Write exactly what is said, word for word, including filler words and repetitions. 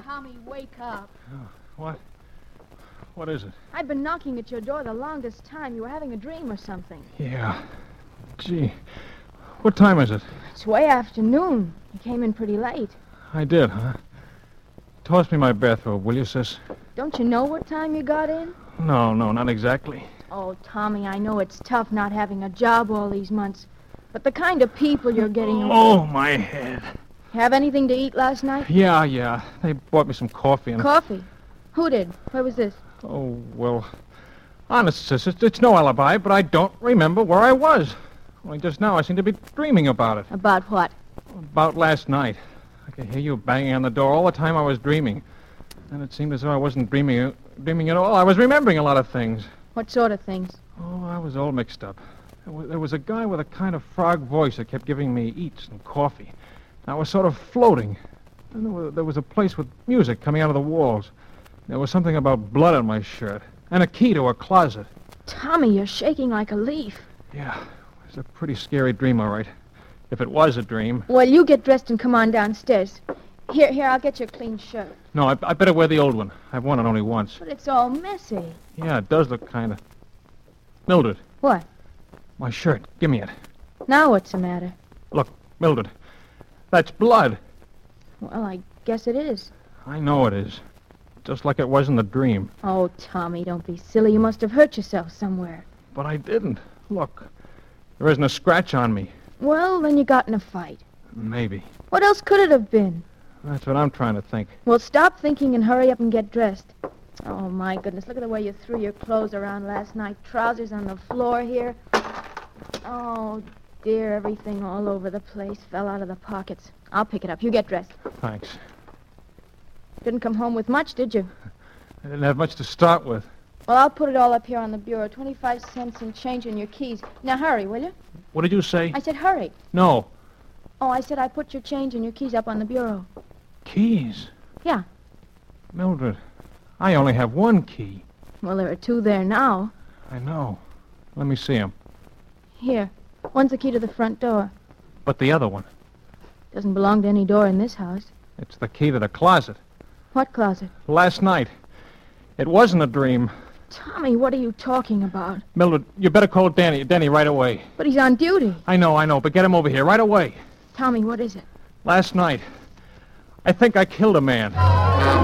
Tommy, wake up. Oh, what? What is it? I've been knocking at your door the longest time. You were having a dream or something. Yeah. Gee. What time is it? It's way afternoon. You came in pretty late. I did, huh? Toss me my bathrobe, will you, sis? Don't you know what time you got in? No, no, not exactly. Oh, Tommy, I know it's tough not having a job all these months. But the kind of people you're getting... Oh, my head. Have anything to eat last night? Yeah, yeah. They bought me some coffee and... Coffee? Who did? Where was this? Oh, well... Honest, sis, it's, it's no alibi, but I don't remember where I was. Only just now I seem to be dreaming about it. About what? About last night. I could hear you banging on the door all the time I was dreaming. And it seemed as though I wasn't dreaming, dreaming at all. I was remembering a lot of things. What sort of things? Oh, I was all mixed up. There was, there was a guy with a kind of frog voice that kept giving me eats and coffee. I was sort of floating. And there was, there was a place with music coming out of the walls. There was something about blood on my shirt. And a key to a closet. Tommy, you're shaking like a leaf. Yeah, it was a pretty scary dream, all right. If it was a dream. Well, you get dressed and come on downstairs. Here, here, I'll get you a clean shirt. No, I, I better wear the old one. I've worn it only once. But it's all messy. Yeah, it does look kind of... Mildred. What? My shirt. Give me it. Now what's the matter? Look, Mildred. That's blood. Well, I guess it is. I know it is. Just like it was in the dream. Oh, Tommy, don't be silly. You must have hurt yourself somewhere. But I didn't. Look. There isn't a scratch on me. Well, then you got in a fight. Maybe. What else could it have been? That's what I'm trying to think. Well, stop thinking and hurry up and get dressed. Oh, my goodness. Look at the way you threw your clothes around last night. Trousers on the floor here. Oh, dear. Everything all over the place fell out of the pockets. I'll pick it up. You get dressed. Thanks. Didn't come home with much, did you? I didn't have much to start with. Well, I'll put it all up here on the bureau. Twenty-five cents and change in your keys. Now, hurry, will you? What did you say? I said hurry. No. Oh, I said I put your change and your keys up on the bureau. Keys? Yeah. Mildred, I only have one key. Well, there are two there now. I know. Let me see them. Here. One's the key to the front door. But the other one? Doesn't belong to any door in this house. It's the key to the closet. What closet? Last night. It wasn't a dream. Tommy, what are you talking about? Mildred, you better call Danny, Danny right away. But he's on duty. I know, I know, but get him over here right away. Tommy, what is it? Last night, I think I killed a man.